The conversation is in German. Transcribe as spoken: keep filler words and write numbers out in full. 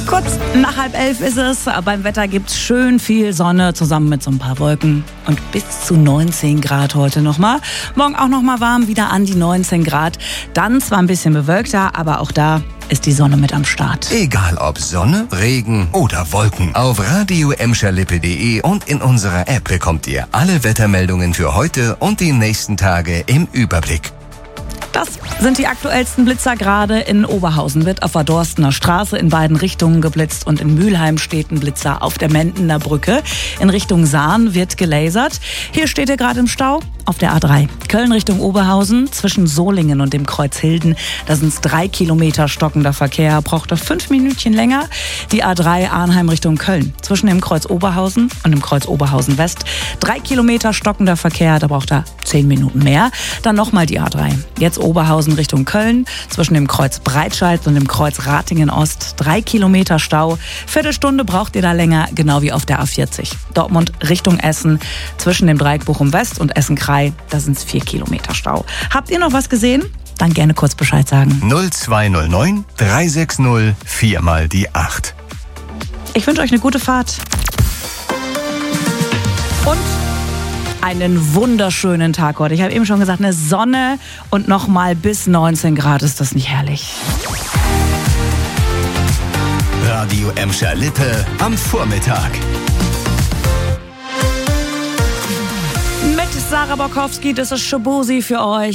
Kurz nach halb elf ist es. Beim Wetter gibt's schön viel Sonne zusammen mit so ein paar Wolken und bis zu neunzehn Grad heute nochmal. Morgen auch nochmal warm, wieder an die neunzehn Grad. Dann zwar ein bisschen bewölkter, aber auch da ist die Sonne mit am Start. Egal ob Sonne, Regen oder Wolken. Auf radio emscher lippe punkt de und in unserer App bekommt ihr alle Wettermeldungen für heute und die nächsten Tage im Überblick. Das sind die aktuellsten Blitzer gerade. In Oberhausen wird auf der Dorstener Straße in beiden Richtungen geblitzt und in Mülheim steht ein Blitzer auf der Mendener Brücke. In Richtung Sahn wird gelasert. Hier steht er gerade im Stau auf der A drei. Köln Richtung Oberhausen zwischen Solingen und dem Kreuz Hilden. Da sind es drei Kilometer stockender Verkehr. Braucht er fünf Minütchen länger. Die A drei Arnheim Richtung Köln zwischen dem Kreuz Oberhausen und dem Kreuz Oberhausen West. Drei Kilometer stockender Verkehr. Da braucht er zehn Minuten mehr. Dann nochmal die A drei. Jetzt Oberhausen Richtung Köln, zwischen dem Kreuz Breitscheid und dem Kreuz Ratingen Ost, drei Kilometer Stau. Viertelstunde braucht ihr da länger, genau wie auf der A vierzig. Dortmund Richtung Essen, zwischen dem Dreieck Bochum West und Essen-Krei, da sind es vier Kilometer Stau. Habt ihr noch was gesehen? Dann gerne kurz Bescheid sagen. null zwei null neun drei sechs null vier mal die acht. Ich wünsche euch eine gute Fahrt. Und einen wunderschönen Tag heute. Ich habe eben schon gesagt, eine Sonne und noch mal bis neunzehn Grad. Ist das nicht herrlich? Radio Emscher Lippe am Vormittag. Mit Sarah Borkowski, das ist Shabosi für euch.